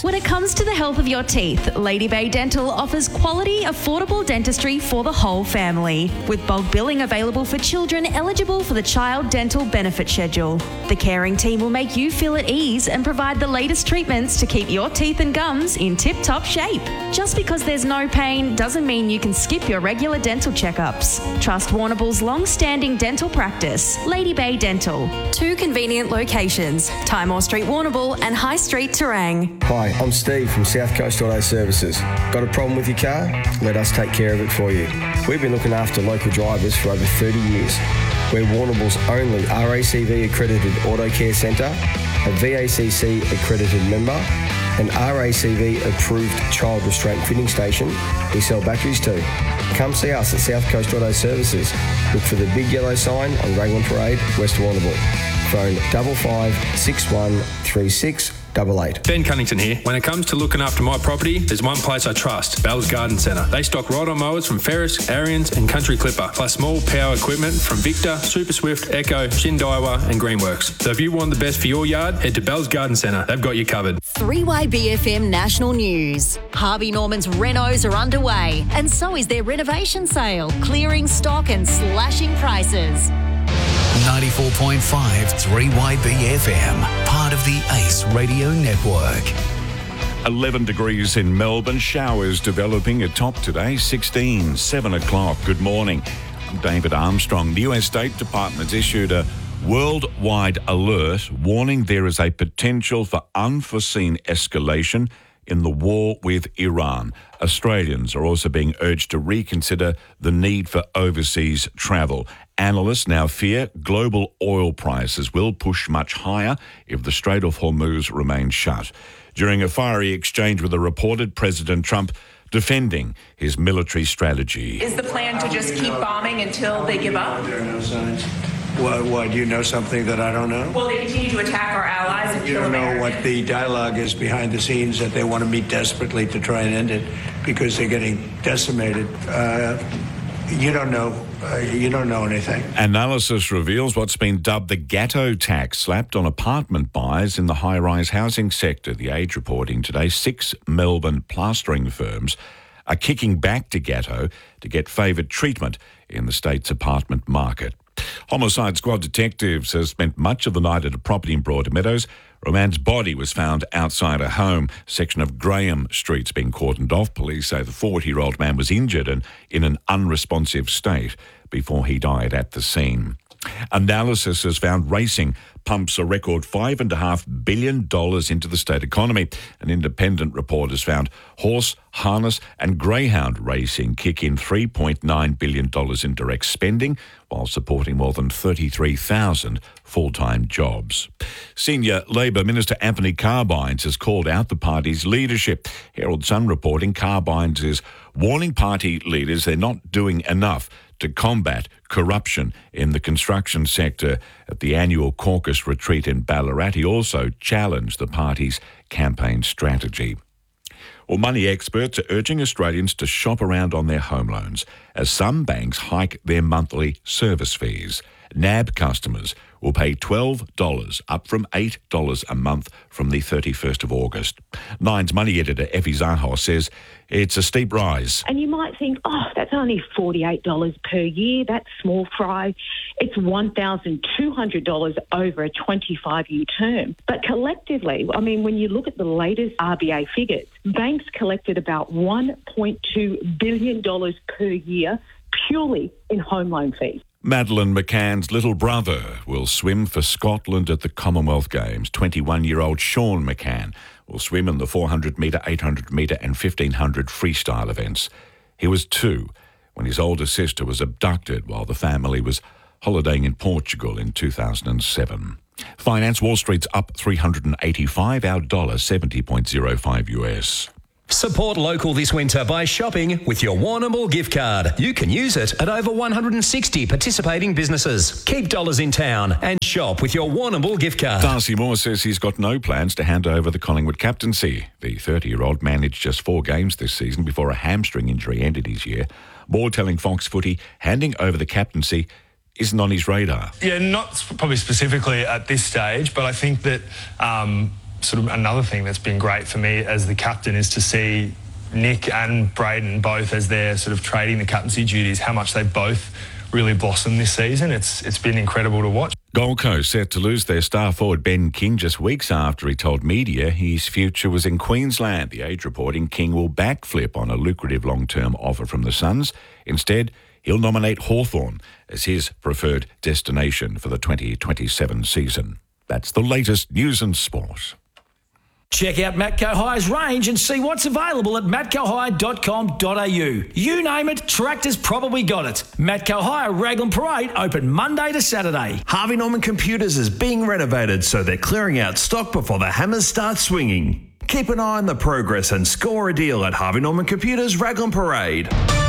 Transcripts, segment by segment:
When it comes to the health of your teeth, Lady Bay Dental offers quality, affordable dentistry for the whole family, with bulk billing available for children eligible for the Child Dental Benefit Schedule. The caring team will make you feel at ease and provide the latest treatments to keep your teeth and gums in tip-top shape. Just because there's no pain doesn't mean you can skip your regular dental checkups. Trust Warrnambool's long-standing dental practice, Lady Bay Dental. 2 convenient locations, Timor Street, Warrnambool and High Street, Terang. Hi, I'm Steve from South Coast Auto Services. Got a problem with your car? Let us take care of it for you. We've been looking after local drivers for over 30 years. We're Warrnambool's only RACV accredited auto care centre, a VACC accredited member, an RACV approved child restraint fitting station. We sell batteries too. Come see us at South Coast Auto Services. Look for the big yellow sign on Raglan Parade, West Warrnambool. Phone 55613688. Ben Cunnington here. When it comes to looking after my property, there's one place I trust, Bell's Garden Centre. They stock ride-on mowers from Ferris, Ariens and Country Clipper, plus small power equipment from Victor, Super Swift, Echo, Shindaiwa and Greenworks. So if you want the best for your yard, head to Bell's Garden Centre. They've got you covered. 3YBFM National News. Harvey Norman's renos are underway and so is their renovation sale, clearing stock and slashing prices. 94.5 3YBFM, part of the Ace Radio Network. 11 degrees in Melbourne, showers developing at top today, 16, 7 o'clock. Good morning. I'm David Armstrong. The US State Department has issued a worldwide alert warning there is a potential for unforeseen escalation in the war with Iran. Australians are also being urged to reconsider the need for overseas travel. Analysts now fear global oil prices will push much higher if the Strait of Hormuz remains shut. During a fiery exchange with a reporter, President Trump defending his military strategy. Is the plan to just keep bombing until they give up? There are no signs. Why, do you know something that I don't know? Will they continue to attack our allies and You kill don't know Americans? what the dialogue is behind the scenes, that they want to meet desperately to try and end it because they're getting decimated. You don't know. You don't know anything. Analysis reveals what's been dubbed the Gatto tax slapped on apartment buyers in the high-rise housing sector. The Age reporting today 6 Melbourne plastering firms are kicking back to Gatto to get favoured treatment in the state's apartment market. Homicide Squad detectives have spent much of the night at a property in Broadmeadows. A man's body was found outside a home. A section of Graham Street's been cordoned off. Police say the 40-year-old man was injured and in an unresponsive state before he died at the scene. Analysis has found racing pumps a record $5.5 billion into the state economy. An independent report has found horse, harness and greyhound racing kick in $3.9 billion in direct spending while supporting more than 33,000 full-time jobs. Senior Labor Minister Anthony Carbines has called out the party's leadership. Herald Sun reporting Carbines is warning party leaders they're not doing enough to combat corruption in the construction sector. At the annual caucus retreat in Ballarat, he also challenged the party's campaign strategy. Well, money experts are urging Australians to shop around on their home loans as some banks hike their monthly service fees. NAB customers will pay $12, up from $8 a month from the 31st of August. Nine's money editor Effie Zahos says it's a steep rise. And you might think, that's only $48 per year. That's small fry. It's $1,200 over a 25-year term. But collectively, when you look at the latest RBA figures, banks collected about $1.2 billion per year purely in home loan fees. Madeleine McCann's little brother will swim for Scotland at the Commonwealth Games. 21-year-old Sean McCann will swim in the 400-metre, 800-metre and 1,500 freestyle events. He was 2 when his older sister was abducted while the family was holidaying in Portugal in 2007. Finance, Wall Street's up 385, our dollar 70.05 US. Support local this winter by shopping with your Warrnambool gift card. You can use it at over 160 participating businesses. Keep dollars in town and shop with your Warrnambool gift card. Darcy Moore says he's got no plans to hand over the Collingwood captaincy. The 30-year-old managed just 4 games this season before a hamstring injury ended his year. Moore telling Fox Footy handing over the captaincy isn't on his radar. Yeah, not probably specifically at this stage, but I think that sort of another thing that's been great for me as the captain is to see Nick and Braden both, as they're sort of trading the captaincy duties, how much they both really blossomed this season. It's been incredible to watch. Gold Coast set to lose their star forward Ben King just weeks after he told media his future was in Queensland. The Age reporting King will backflip on a lucrative long-term offer from the Suns. Instead, he'll nominate Hawthorn as his preferred destination for the 2027 season. That's the latest news and sport. Check out Matco High's range and see what's available at matcohigh.com.au. You name it, Tractor's probably got it. Matco High at Raglan Parade, open Monday to Saturday. Harvey Norman Computers is being renovated, so they're clearing out stock before the hammers start swinging. Keep an eye on the progress and score a deal at Harvey Norman Computers, Raglan Parade.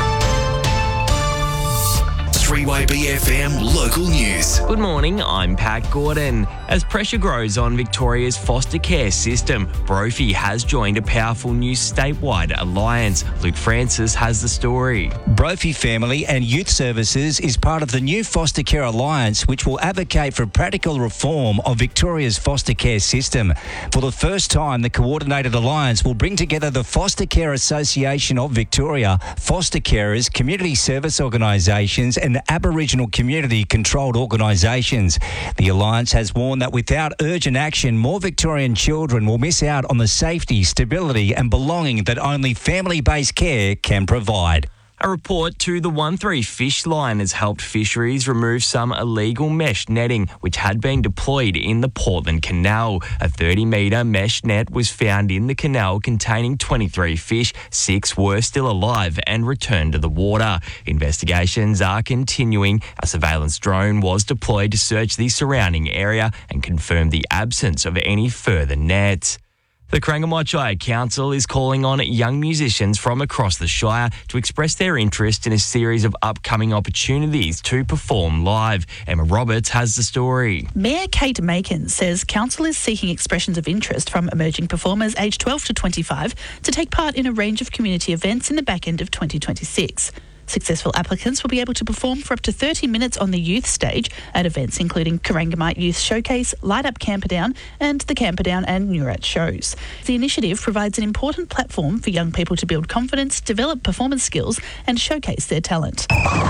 3YB FM local news. Good morning, I'm Pat Gordon. As pressure grows on Victoria's foster care system, Brophy has joined a powerful new statewide alliance. Luke Francis has the story. Brophy Family and Youth Services is part of the new Foster Care Alliance, which will advocate for practical reform of Victoria's foster care system. For the first time, the coordinated alliance will bring together the Foster Care Association of Victoria, foster carers, community service organisations and Aboriginal community-controlled organisations. The alliance has warned that without urgent action, more Victorian children will miss out on the safety, stability and belonging that only family-based care can provide. A report to the 1-3 Fish Line has helped fisheries remove some illegal mesh netting which had been deployed in the Portland Canal. A 30-metre mesh net was found in the canal containing 23 fish. 6 were still alive and returned to the water. Investigations are continuing. A surveillance drone was deployed to search the surrounding area and confirm the absence of any further nets. The Corangamite Shire Council is calling on young musicians from across the Shire to express their interest in a series of upcoming opportunities to perform live. Emma Roberts has the story. Mayor Kate Macon says council is seeking expressions of interest from emerging performers aged 12 to 25 to take part in a range of community events in the back end of 2026. Successful applicants will be able to perform for up to 30 minutes on the youth stage at events including Corangamite Youth Showcase, Light Up Camperdown and the Camperdown and Neurat shows. The initiative provides an important platform for young people to build confidence, develop performance skills and showcase their talent.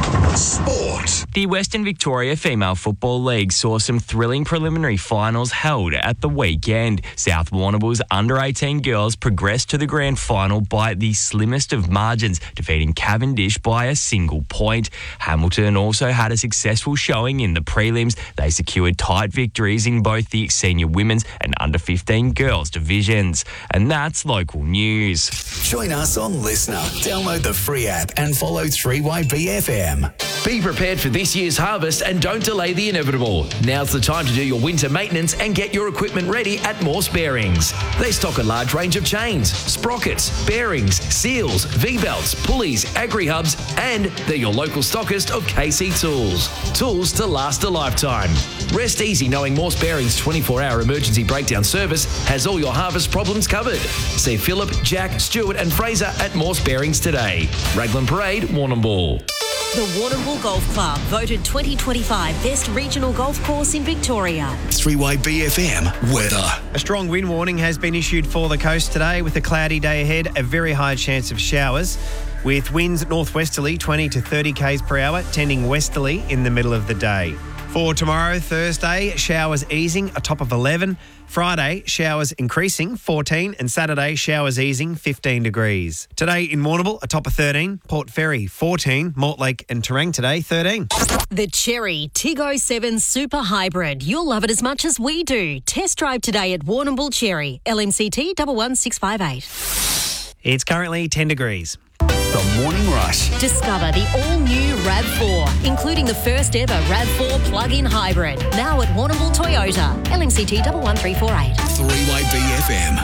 Sport. The Western Victoria Female Football League saw some thrilling preliminary finals held at the weekend. South Warrnambool's under-18 girls progressed to the grand final by the slimmest of margins, defeating Cavendish by a single point. Hamilton also had a successful showing in the prelims. They secured tight victories in both the senior women's and under-15 girls divisions. And that's local news. Join us on Listener. Download the free app and follow 3YB FM. Be prepared for this year's harvest and don't delay the inevitable. Now's the time to do your winter maintenance and get your equipment ready at Morse Bearings. They stock a large range of chains, sprockets, bearings, seals, V-belts, pulleys, agri-hubs, and they're your local stockist of KC Tools. Tools to last a lifetime. Rest easy knowing Morse Bearings' 24-hour emergency breakdown service has all your harvest problems covered. See Phillip, Jack, Stewart and Fraser at Morse Bearings today. Raglan Parade, Warrnambool. The Warrnambool Golf Club, voted 2025 Best Regional Golf Course in Victoria. 3YB FM weather. A strong wind warning has been issued for the coast today with a cloudy day ahead, a very high chance of showers, with winds northwesterly 20 to 30 k's per hour, tending westerly in the middle of the day. For tomorrow, Thursday, showers easing, a top of 11. Friday, showers increasing, 14. And Saturday, showers easing, 15 degrees. Today in Warrnambool, a top of 13. Port Fairy, 14. Mortlake and Terang today, 13. The Cherry Tiggo 7 Super Hybrid. You'll love it as much as we do. Test drive today at Warrnambool Cherry. LMCT 11658. It's currently 10 degrees. The Morning Rush. Discover the all-new RAV4, including the first ever RAV4 plug-in hybrid. Now at Warrnambool Toyota. LMCT 11348. 3YB FM.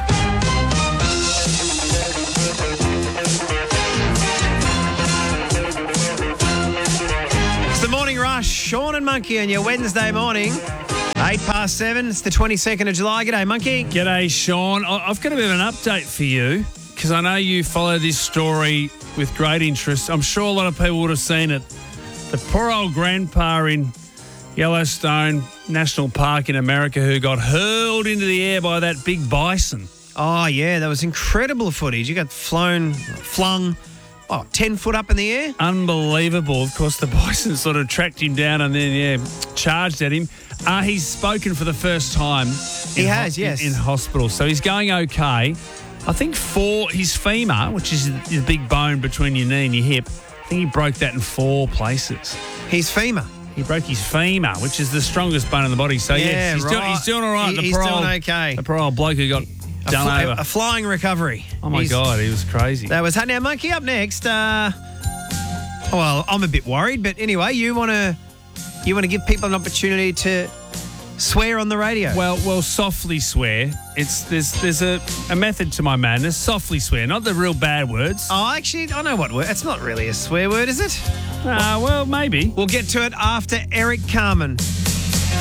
It's the Morning Rush. Sean and Monkey on your Wednesday morning. 7:08. It's the 22nd of July. G'day, Monkey. G'day, Sean. I've got a bit of an update for you because I know you follow this story with great interest. I'm sure a lot of people would have seen it. The poor old grandpa in Yellowstone National Park in America who got hurled into the air by that big bison. Oh, yeah, that was incredible footage. You got flung, 10 foot up in the air? Unbelievable. Of course, the bison sort of tracked him down and then, charged at him. He's spoken for the first time. In hospital. So he's going okay. I think for his femur, which is the big bone between your knee and your hip, I think he broke that in 4 places. His femur? He broke his femur, which is the strongest bone in the body. So, he's doing all right. He's doing okay. The poor old bloke who got done over. A flying recovery. Oh, my God, he was crazy. That was Hey Now Monkey. Up next, well, I'm a bit worried, but anyway, you want to give people an opportunity to swear on the radio? Well, softly swear. There's a method to my madness. Softly swear, not the real bad words. Oh, actually, I know what word. It's not really a swear word, is it? Well, maybe. We'll get to it after Eric Carmen.